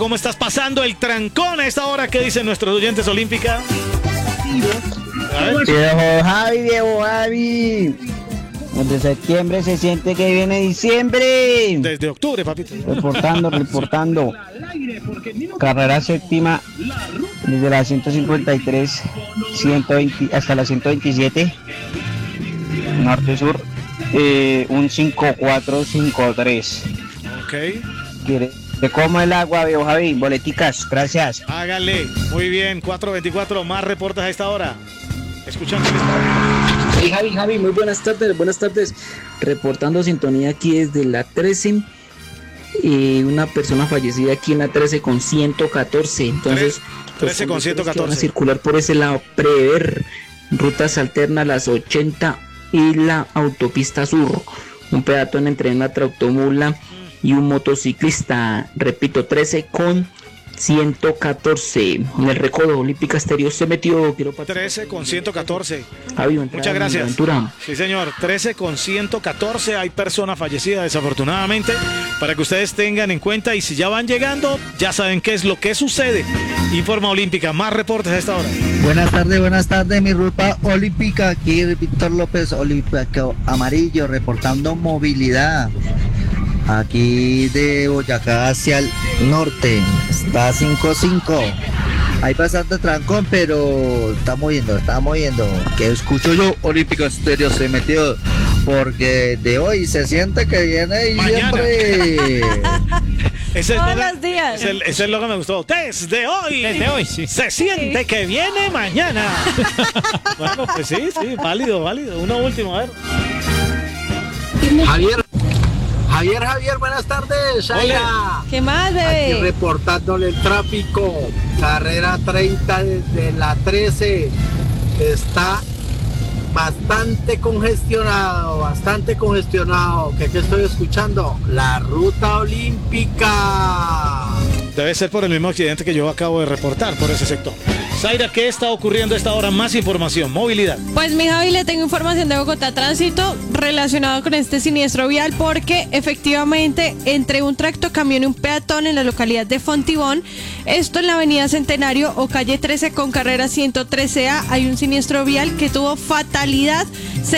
¿Cómo estás pasando el trancón a esta hora? ¿Qué dicen nuestros oyentes olímpica? Viejo Javi. Desde septiembre se siente que viene diciembre. Desde octubre, papito. Reportando. Carrera séptima desde la 153, 120 hasta la 127. Norte-sur. Un 5453. Ok. Te como el agua, viejo Javi. Boleticas, gracias. Hágale. Muy bien, 424. Más reportes a esta hora. Escuchando. Hey, Javi, muy buenas tardes. Reportando sintonía aquí desde la 13. Una persona fallecida aquí en la 13 con 114. Entonces, 13 con 114. Van a circular por ese lado, prever rutas alternas, las 80 y la autopista sur. Un peatón entre una tractomula y un motociclista. Repito, 13 con 114. En el recodo Olímpica Estéreo se metió. 13 con 114. Muchas gracias. Sí, señor. 13 con 114. Hay personas fallecidas, desafortunadamente. Para que ustedes tengan en cuenta. Y si ya van llegando, ya saben qué es lo que sucede. Informa Olímpica. Más reportes a esta hora. Buenas tardes, mi ruta olímpica. Aquí Víctor López, Olímpica Amarillo, reportando movilidad. Aquí de Boyacá hacia el norte, está 5-5. Hay bastante trancón, pero está moviendo. Que escucho yo, Olímpico Estéreo se metió, porque de hoy se siente que viene diciembre. Buenos días. Ese es lo que me gustó. Desde hoy sí. Se siente que viene mañana. Bueno, pues sí, válido. Uno último, a ver. Javier, buenas tardes. Shaira. ¿Qué más, bebé? Aquí reportándole el tráfico. Carrera 30 desde la 13. Está bastante congestionado. ¿Qué estoy escuchando? La ruta olímpica. Debe ser por el mismo accidente que yo acabo de reportar por ese sector. Zaira, ¿qué está ocurriendo a esta hora? Más información, movilidad. Pues mi Javi, le tengo información de Bogotá Tránsito relacionado con este siniestro vial, porque efectivamente entre un tractocamión y un peatón en la localidad de Fontibón, esto en la avenida Centenario o calle 13 con carrera 113A, hay un siniestro vial que tuvo fatalidad.